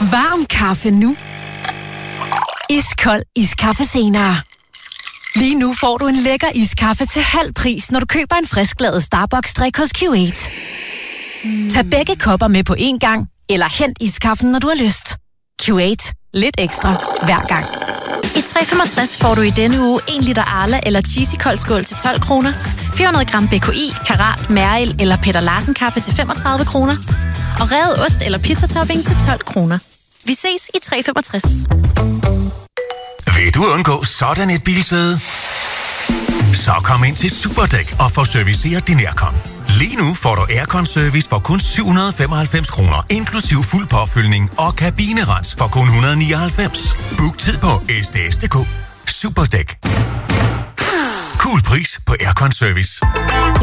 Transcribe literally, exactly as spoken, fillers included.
Varm kaffe nu. Iskold iskaffe senere. Lige nu får du en lækker iskaffe til halv pris, når du køber en frisklavet Starbucks-drik hos Q otte. Mm. Tag begge kopper med på én gang, eller hent iskaffen, når du har lyst. Q otte. Lidt ekstra hver gang. I tre femogtres får du i denne uge en liter Arla eller Cheesy kold skål til tolv kroner, fire hundrede gram B K I, Karat, Mæril eller Peter Larsen kaffe til femogtredive kroner, og revet ost eller pizzatopping til tolv kroner. Vi ses i tre femogtres. Vil du undgå sådan et bilsæde? Så kom ind til Superdæk og få serviceret din aircon. Lige nu får du aircon-service for kun syv hundrede og femoghalvfems kroner, inklusiv fuld påfyldning og kabinerens for kun et hundrede og nioghalvfems. Book tid på s d s punktum d k. Superdæk. Cool pris på aircon-service.